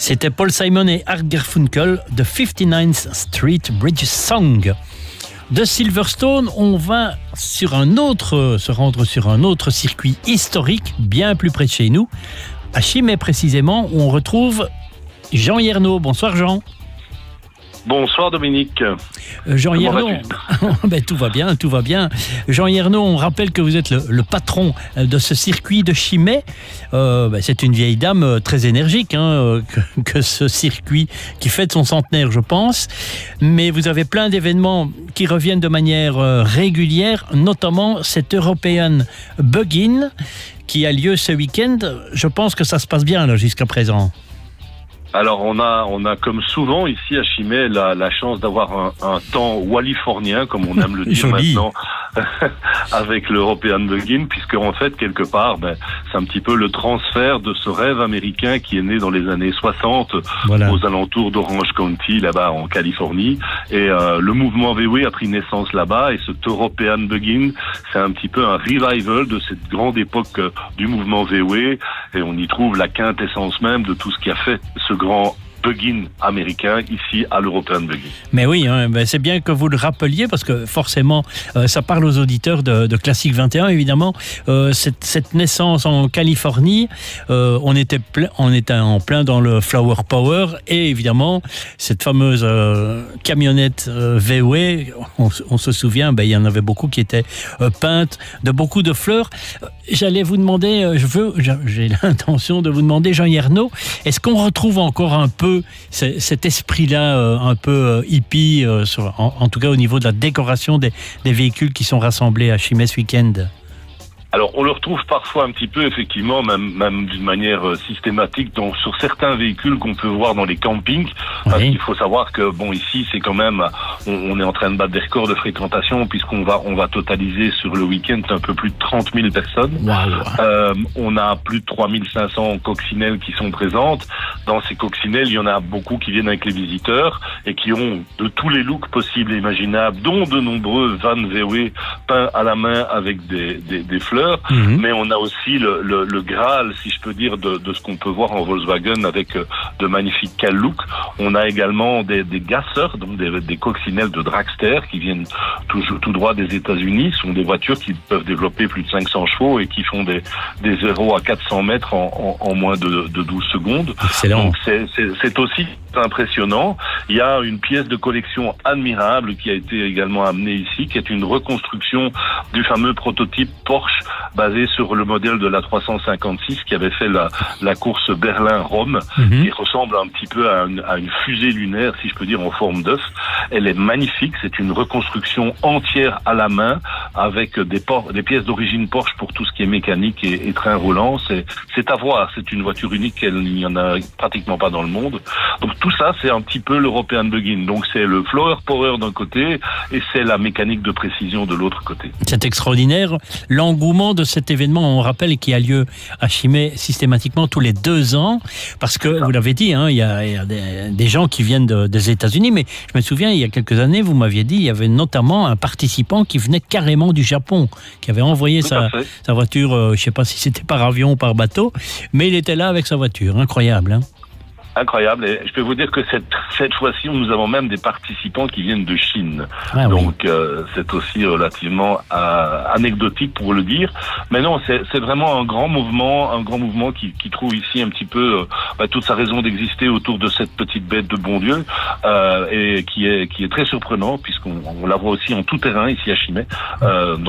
C'était Paul Simon et Art Garfunkel de 59th Street Bridge Song. De Silverstone, on va se rendre sur un autre circuit historique, bien plus près de chez nous, à Chimay précisément, où on retrouve Jean Hiernaut. Bonsoir Jean. Bonsoir Dominique. Jean Hiernaut, ben, tout va bien, tout va bien. Jean Hiernaut, on rappelle que vous êtes le patron de ce circuit de Chimay. C'est une vieille dame très énergique, que ce circuit qui fête son centenaire, je pense. Mais vous avez plein d'événements qui reviennent de manière régulière, notamment cet European Bug-In qui a lieu ce week-end. Je pense que ça se passe bien là jusqu'à présent. Alors on a comme souvent ici à Chimay la chance d'avoir un temps walifornien, comme on aime le dire maintenant, avec l'European Bug-In, puisque en fait quelque part c'est un petit peu le transfert de ce rêve américain qui est né dans les années 60 aux alentours d'Orange County, là-bas en Californie, et le mouvement VW a pris naissance là-bas, et cet European Bug-In, c'est un petit peu un revival de cette grande époque du mouvement VW, et on y trouve la quintessence même de tout ce qui a fait ce grand Bug-In américain ici à l'European Bug-In. Mais oui, c'est bien que vous le rappeliez parce que forcément ça parle aux auditeurs de Classique 21 évidemment. Cette naissance en Californie, on était en plein dans le Flower Power, et évidemment cette fameuse camionnette VW, on se souvient, il y en avait beaucoup qui étaient peintes de beaucoup de fleurs. J'allais vous demander, j'ai l'intention de vous demander, Jean Hiernaut, est-ce qu'on retrouve encore un peu cet esprit-là, un peu hippie, en tout cas au niveau de la décoration des véhicules qui sont rassemblés à Chimay ce week-end? Alors, on le retrouve parfois un petit peu, effectivement, même d'une manière systématique, sur certains véhicules qu'on peut voir dans les campings. Parce qu'il faut savoir que, ici, c'est quand même, on est en train de battre des records de fréquentation, puisqu'on va totaliser sur le week-end un peu plus de 30 000 personnes. Wow. On a plus de 3500 coccinelles qui sont présentes. Dans ces coccinelles, il y en a beaucoup qui viennent avec les visiteurs et qui ont de tous les looks possibles et imaginables, dont de nombreux vans VW peints à la main avec des fleurs. Mais on a aussi le Graal, si je peux dire, de ce qu'on peut voir en Volkswagen avec de magnifiques call-looks. On a également des gassers, donc des coccinelles de dragster qui viennent tout droit des États-Unis. Ce sont des voitures qui peuvent développer plus de 500 chevaux et qui font des 0 à 400 mètres en moins de 12 secondes. Excellent. Donc c'est aussi impressionnant. Il y a une pièce de collection admirable qui a été également amenée ici, qui est une reconstruction du fameux prototype Porsche basé sur le modèle de la 356 qui avait fait la course Berlin-Rome, qui ressemble un petit peu à une fusée lunaire, si je peux dire, en forme d'œuf. Elle est magnifique, c'est une reconstruction entière à la main avec des pièces d'origine Porsche pour tout ce qui est mécanique et train roulant. C'est à voir, c'est une voiture unique, il n'y en a pratiquement pas dans le monde. Donc tout ça, c'est un petit peu l'European Bug-In. Donc c'est le Flower Power d'un côté et c'est la mécanique de précision de l'autre côté. C'est extraordinaire. L'engouement de cet événement, on rappelle, qui a lieu à Chimay systématiquement tous les 2 ans, parce que, vous l'avez dit, il y a des gens qui viennent des États-Unis, mais je me souviens, il y a quelques années, vous m'aviez dit, il y avait notamment un participant qui venait carrément du Japon, qui avait envoyé sa voiture, je ne sais pas si c'était par avion ou par bateau, mais il était là avec sa voiture. Incroyable, Incroyable, et je peux vous dire que cette fois-ci, nous avons même des participants qui viennent de Chine. Donc c'est aussi relativement anecdotique pour le dire. Mais non, c'est vraiment un grand mouvement qui trouve ici un petit peu toute sa raison d'exister autour de cette petite bête de bon Dieu, et qui est très surprenant puisqu'on la voit aussi en tout terrain ici à Chimay.